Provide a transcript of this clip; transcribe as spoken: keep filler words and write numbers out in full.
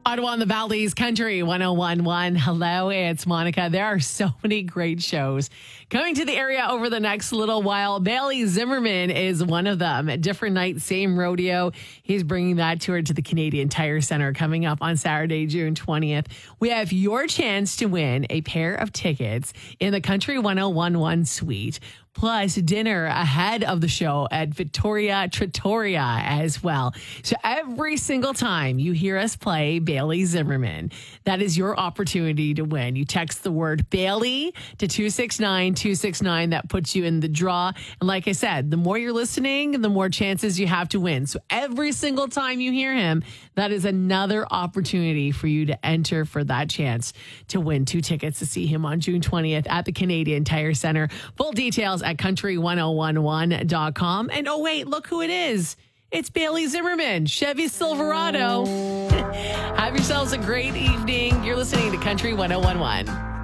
Ottawa and the Valley's Country one oh one point one. Hello, it's Monica. There are so many great shows coming to the area over the next little while. Bailey Zimmerman is one of them. A different night, same rodeo. He's bringing that tour to the Canadian Tire Center coming up on Saturday, June twentieth. We have your chance to win a pair of tickets in the Country one oh one point one suite, plus dinner ahead of the show at Victoria Trattoria as well. So every single time you hear us play Bailey Zimmerman, that is your opportunity to win. You text the word Bailey to two six nine two six nine. That puts you in the draw. And like I said, the more you're listening, the more chances you have to win. So every single time you hear him, that is another opportunity for you to enter for that chance to win two tickets to see him on June twentieth at the Canadian Tire Center. Full details at country one oh one one dot com. And oh, wait, look who it is. It's Bailey Zimmerman, Chevy Silverado. Have yourselves a great evening. You're listening to Country one oh one point one.